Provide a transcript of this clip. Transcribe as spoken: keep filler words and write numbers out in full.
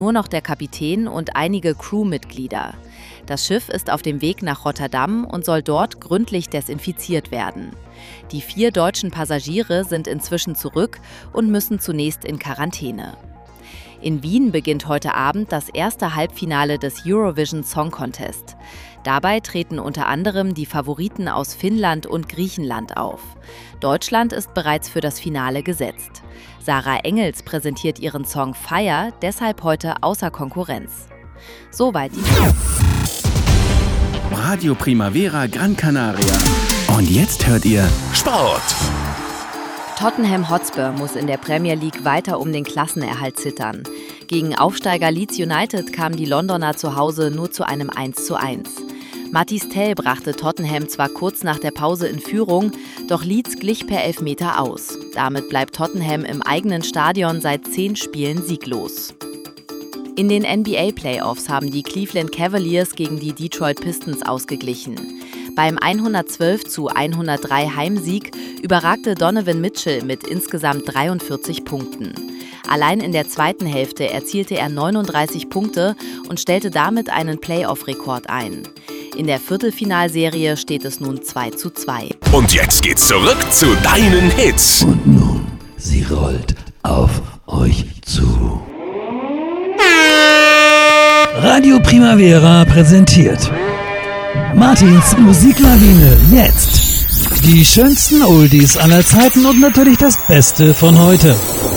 nur noch der Kapitän und einige Crewmitglieder. Das Schiff ist auf dem Weg nach Rotterdam und soll dort gründlich desinfiziert werden. Die vier deutschen Passagiere sind inzwischen zurück und müssen zunächst in Quarantäne. In Wien beginnt heute Abend das erste Halbfinale des Eurovision Song Contest. Dabei treten unter anderem die Favoriten aus Finnland und Griechenland auf. Deutschland ist bereits für das Finale gesetzt. Sarah Engels präsentiert ihren Song Fire deshalb heute außer Konkurrenz. Soweit die Radio Primavera Gran Canaria. Und jetzt hört ihr Sport. Tottenham Hotspur muss in der Premier League weiter um den Klassenerhalt zittern. Gegen Aufsteiger Leeds United kamen die Londoner zu Hause nur zu einem eins zu eins. Mathys Tel brachte Tottenham zwar kurz nach der Pause in Führung, doch Leeds glich per Elfmeter aus. Damit bleibt Tottenham im eigenen Stadion seit zehn Spielen sieglos. In den N B A-Playoffs haben die Cleveland Cavaliers gegen die Detroit Pistons ausgeglichen. Beim hundertzwölf zu hundertdrei Heimsieg überragte Donovan Mitchell mit insgesamt dreiundvierzig Punkten. Allein in der zweiten Hälfte erzielte er neununddreißig Punkte und stellte damit einen Playoff-Rekord ein. In der Viertelfinalserie steht es nun zwei zu zwei. Und jetzt geht's zurück zu deinen Hits. Und nun, sie rollt auf euch zu. Radio Primavera präsentiert Martins Musiklawine jetzt. Die schönsten Oldies aller Zeiten und natürlich das Beste von heute.